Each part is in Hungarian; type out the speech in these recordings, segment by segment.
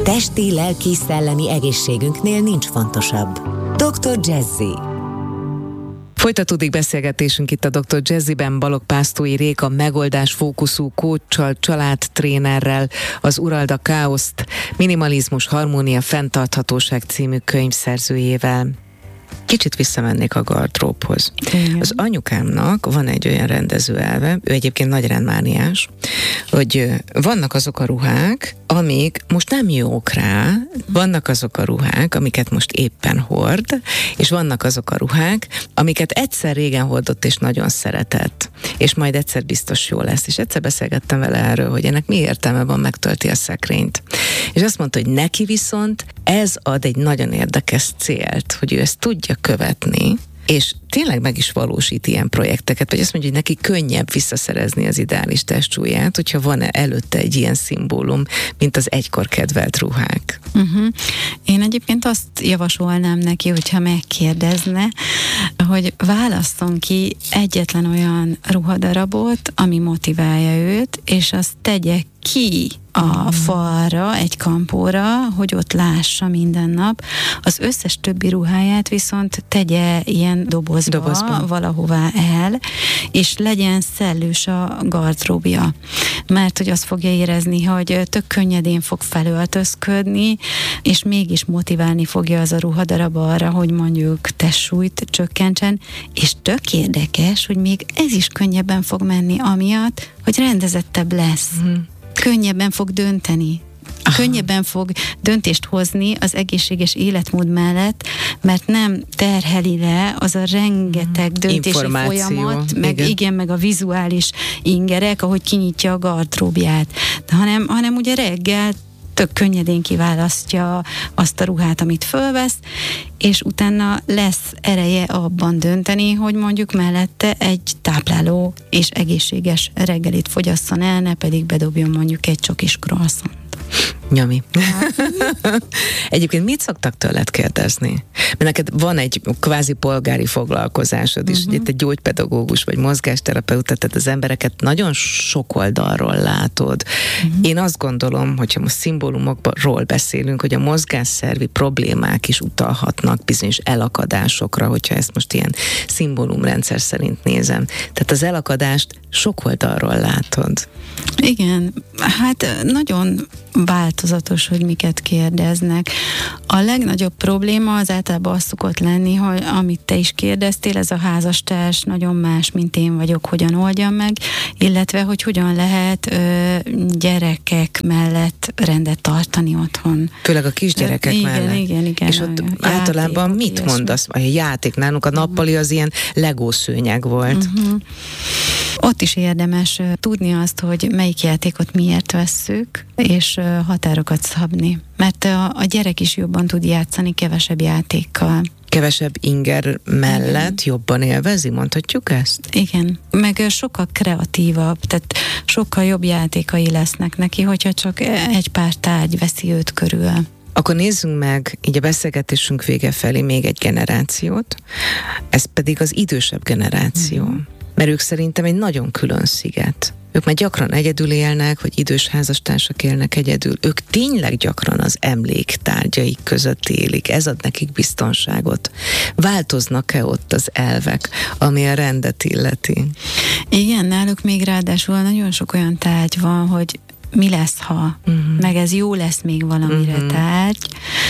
Testi, lelki, szellemi egészségünknél nincs fontosabb. Dr. Jazzy. Folytatódik beszélgetésünk itt a Dr. Jazzyben Balogh Pásztói Réka megoldás fókuszú coachsal, családtrénerrel, az Urald a káoszt, Minimalizmus, harmónia, fenntarthatóság című könyv szerzőjével. Kicsit visszamennék a gardróbhoz. Az anyukámnak van egy olyan rendező elve, ő egyébként nagy rendmániás, hogy vannak azok a ruhák, amik most nem jók rá, vannak azok a ruhák, amiket most éppen hord, és vannak azok a ruhák, amiket egyszer régen hordott és nagyon szeretett, és majd egyszer biztos jó lesz. És egyszer beszélgettem vele erről, hogy ennek mi értelme van, megtölti a szekrényt. És azt mondta, hogy neki viszont ez ad egy nagyon érdekes célt, hogy ő ezt tudja követni, és tényleg meg is valósít ilyen projekteket, vagy azt mondja, hogy neki könnyebb visszaszerezni az ideális testsúlyát, hogyha van előtte egy ilyen szimbólum, mint az egykor kedvelt ruhák. Én egyébként azt javasolnám neki, hogyha megkérdezne, hogy válasszon ki egyetlen olyan ruhadarabot, ami motiválja őt, és azt tegye ki a falra, egy kampóra, hogy ott lássa minden nap. Az összes többi ruháját viszont tegye ilyen dobozba valahová el, és legyen szellős a gardróbja. Mert hogy azt fogja érezni, hogy tök könnyedén fog felöltözködni, és mégis motiválni fogja az a ruhadarab arra, hogy mondjuk testsúlyt csökkentsen, és tök érdekes, hogy még ez is könnyebben fog menni amiatt, hogy rendezettebb lesz. Könnyebben fog dönteni. Könnyebben fog döntést hozni az egészséges életmód mellett, mert nem terheli le az a rengeteg döntési folyamat, meg a vizuális ingerek, ahogy kinyitja a gardróbját. Hanem ugye reggel tök könnyedén kiválasztja azt a ruhát, amit fölvesz, és utána lesz ereje abban dönteni, hogy mondjuk mellette egy tápláló és egészséges reggelit fogyasszon el, ne pedig bedobjon mondjuk egy csokis croissant. Nyami. Egyébként mit szoktak tőled kérdezni? Mert neked van egy kvázi polgári foglalkozásod is, hogy te gyógypedagógus vagy mozgásterapeuta, tehát az embereket nagyon sok oldalról látod. Én azt gondolom, hogyha most szimbólumokról beszélünk, hogy a mozgásszervi problémák is utalhatnak bizonyos elakadásokra, hogyha ezt most ilyen szimbólumrendszer szerint nézem. Tehát az elakadást sok oldalról látod. Igen, hát nagyon változatos, hogy miket kérdeznek. A legnagyobb probléma az általában az szokott lenni, hogy amit te is kérdeztél, ez a házastárs nagyon más, mint én vagyok, hogyan oldjam meg, illetve hogy hogyan lehet gyerekek mellett rendet tartani otthon. Főleg a kisgyerekek mellett. Igen. És ott általában mit mondasz? A játék nálunk a nappali az ilyen Lego szőnyeg volt. Ott is érdemes tudni azt, hogy melyik játékot miért vesszük, és határokat szabni. Mert a gyerek is jobban tud játszani kevesebb játékkal. Kevesebb inger mellett jobban élvezi, mondhatjuk ezt? Igen, meg sokkal kreatívabb, tehát sokkal jobb játékai lesznek neki, hogyha csak egy pár tárgy veszi őt körül. Akkor nézzünk meg így a beszélgetésünk vége felé még egy generációt, ez pedig az idősebb generáció. Mert ők szerintem egy nagyon külön sziget. Ők már gyakran egyedül élnek, vagy idős házastársak élnek egyedül. Ők tényleg gyakran az emléktárgyaik között élik. Ez ad nekik biztonságot. Változnak-e ott az elvek, ami a rendet illeti? Igen, náluk még ráadásul nagyon sok olyan tárgy van, hogy mi lesz, ha, meg ez jó lesz még valamire tárgy.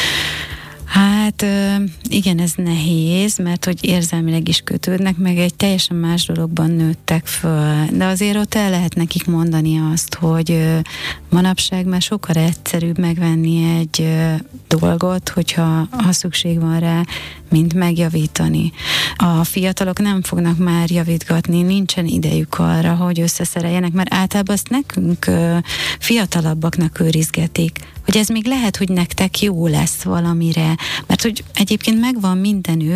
Hát igen, ez nehéz, mert hogy érzelmileg is kötődnek, meg egy teljesen más dologban nőttek föl. De azért ott el lehet nekik mondani azt, hogy manapság már sokkal egyszerűbb megvenni egy dolgot, hogyha szükség van rá, mint megjavítani. A fiatalok nem fognak már javítgatni, nincsen idejük arra, hogy összeszereljenek, mert általában azt nekünk fiatalabbaknak őrizgetik, hogy ez még lehet, hogy nektek jó lesz valamire, mert hogy egyébként megvan mindenük,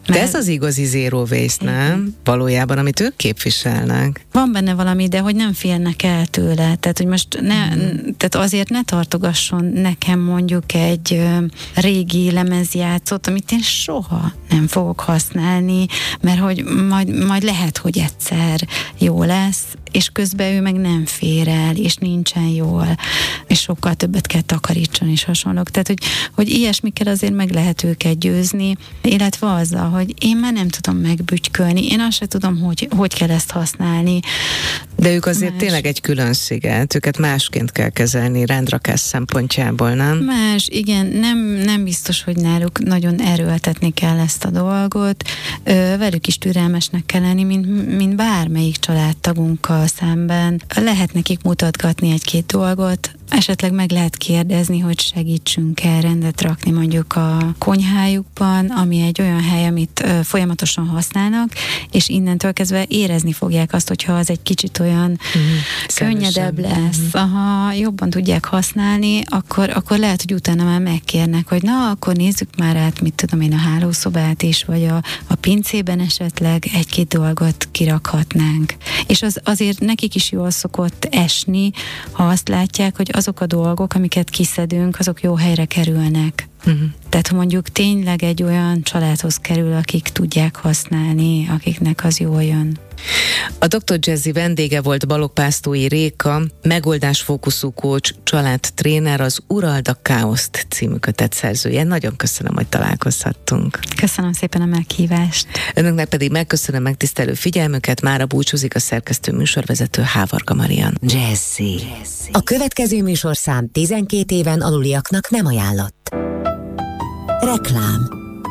De ez az igazi zero waste, nem? Valójában, amit ők képviselnek. Van benne valami, de hogy nem félnek el tőle. Tehát, hogy most tehát azért ne tartogasson nekem mondjuk egy régi lemezjátszót, amit én soha nem fogok használni, mert hogy majd lehet, hogy egyszer jó lesz, és közben ő meg nem fér el, és nincsen jól, és sokkal többet kell takarítson, és hasonlók. Tehát, hogy ilyesmikkel azért meg lehet őket győzni, illetve azzal, hogy én már nem tudom megbütykölni, én azt sem tudom, hogy kell ezt használni. De ők azért tényleg egy külön sziget, őket másként kell kezelni rendrakás szempontjából, nem? Más, igen, nem biztos, hogy náluk nagyon erőltetni kell ezt a dolgot, velük is türelmesnek kell lenni, mint bármelyik családtagunkkal szemben. Lehet nekik mutatgatni egy-két dolgot, esetleg meg lehet kérdezni, hogy segítsünk el rendet rakni mondjuk a konyhájukban, ami egy olyan hely, amit folyamatosan használnak, és innentől kezdve érezni fogják azt, hogyha az egy kicsit olyan könnyedebb lesz, jobban tudják használni, akkor lehet, hogy utána már megkérnek, hogy na, akkor nézzük már át, mit tudom én, a hálószobát is, vagy a pincében esetleg egy-két dolgot kirakhatnánk. És azért nekik is jól szokott esni, ha azt látják, hogy azok a dolgok, amiket kiszedünk, azok jó helyre kerülnek. Tehát mondjuk tényleg egy olyan családhoz kerül, akik tudják használni, akiknek az jól jön. A Dr. Jazzy vendége volt Balogh Pásztói Réka, megoldásfókuszú coach, családtréner, az Urald a Káoszt című kötet szerzője. Nagyon köszönöm, hogy találkozhattunk. Köszönöm szépen a meghívást. Önöknek pedig megköszönöm megtisztelő figyelmüket, mára búcsúzik a szerkesztő műsorvezető Hávarga Marian. Jazzy. A következő műsorszám 12 éven aluliaknak nem ajánlott. Reklám.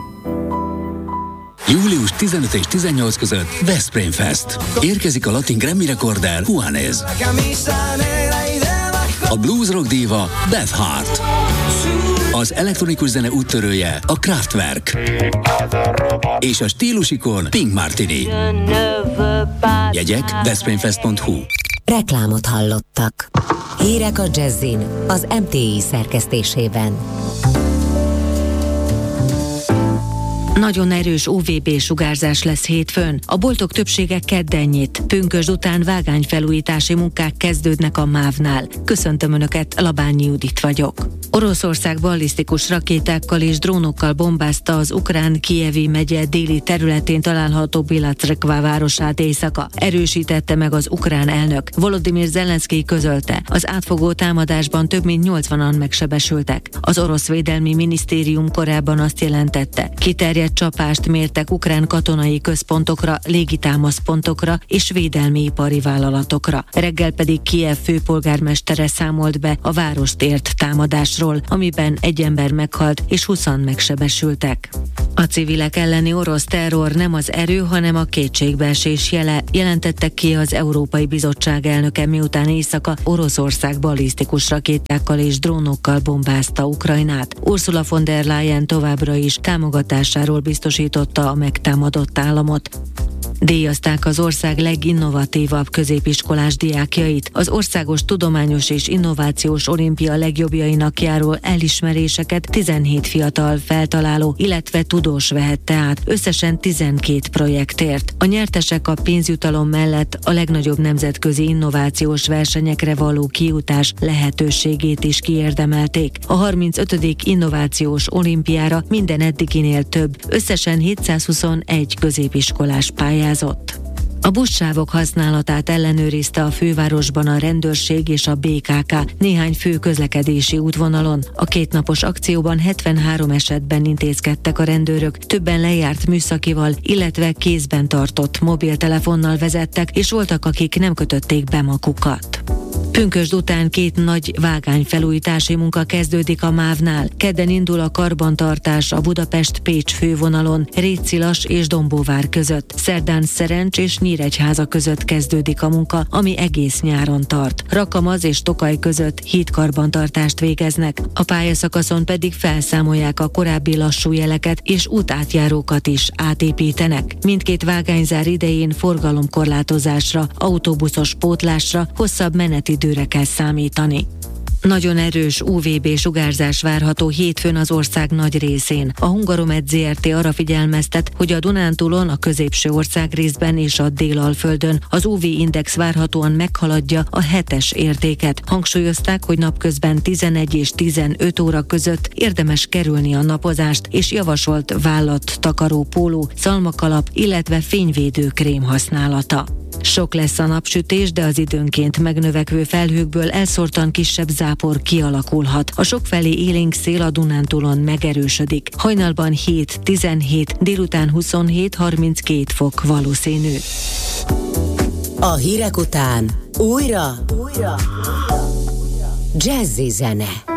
Július 15 és 18 között Veszprém Fest. Érkezik a latin Grammy rekorder Juanes. A blues rock díva Beth Hart. Az elektronikus zene úttörője a Kraftwerk. És a stílusikon Pink Martini. Jegyek veszprémfest.hu. Reklámot hallottak. Hírek a Jazzin az MTI szerkesztésében. Nagyon erős UVB-sugárzás lesz hétfőn. A boltok többsége kedden nyit. Pünkösd után vágányfelújítási munkák kezdődnek a MÁV-nál. Köszöntöm Önöket, Labányi Judit vagyok. Oroszország ballisztikus rakétákkal és drónokkal bombázta az ukrán Kijevi megye déli területén található Bilacrekva városát éjszaka. Erősítette meg az ukrán elnök. Volodymyr Zelenszkij közölte, az átfogó támadásban több mint 80-an megsebesültek. Az orosz védelmi minisztérium korábban azt jelentette, kiterjedt csapást mértek ukrán katonai központokra, légitámaszpontokra és védelmi ipari vállalatokra. Reggel pedig Kijev főpolgármestere számolt be a várost ért támadásról, amiben egy ember meghalt és 20-an megsebesültek. A civilek elleni orosz terror nem az erő, hanem a kétségbeesés jele, jelentette ki az Európai Bizottság elnöke, miután éjszaka Oroszország ballisztikus rakétákkal és drónokkal bombázta Ukrajnát. Ursula von der Leyen továbbra is támogatásáról biztosította a megtámadott államot. Díjazták az ország leginnovatívabb középiskolás diákjait. Az Országos Tudományos és Innovációs Olimpia legjobbjainak járó elismeréseket 17 fiatal feltaláló, illetve tudós vehette át, összesen 12 projektért. A nyertesek a pénzjutalom mellett a legnagyobb nemzetközi innovációs versenyekre való kijutás lehetőségét is kiérdemelték. A 35. innovációs olimpiára minden eddiginél több, összesen 721 középiskolás pályázott. A buszsávok használatát ellenőrizte a fővárosban a rendőrség és a BKK néhány fő közlekedési útvonalon. A kétnapos akcióban 73 esetben intézkedtek a rendőrök, többen lejárt műszakival, illetve kézben tartott mobiltelefonnal vezettek, és voltak, akik nem kötötték be magukat. Pünkösd után 2 nagy vágányfelújítási munka kezdődik a MÁV-nál. Kedden indul a karbantartás a Budapest-Pécs fővonalon, Récilas és Dombóvár között. Szerdán Szerencs és Nyíregyháza között kezdődik a munka, ami egész nyáron tart. Rakamaz és Tokaj között hídkarbantartást végeznek. A pályaszakaszon pedig felszámolják a korábbi lassú jeleket és útátjárókat is átépítenek. Mindkét vágányzár idején forgalomkorlátozásra, autóbuszos pótlásra, hosszabb menetidőre kell számítani. Nagyon erős UVB-sugárzás várható hétfőn az ország nagy részén. A Hungaromed Zrt. Arra figyelmeztet, hogy a Dunántúlon, a középső országrészben és a Délalföldön az UV-index várhatóan meghaladja a 7-es értéket. Hangsúlyozták, hogy napközben 11 és 15 óra között érdemes kerülni a napozást, és javasolt vállattakaró póló, szalmakalap, illetve fényvédő krém használata. Sok lesz a napsütés, de az időnként megnövekvő felhőkből elszórtan kisebb zápor kialakulhat. A sokfelé élénk szél a Dunántúlon megerősödik. Hajnalban 7-17, délután 27-32 fok valószínű. A hírek után újra Jazzy zene.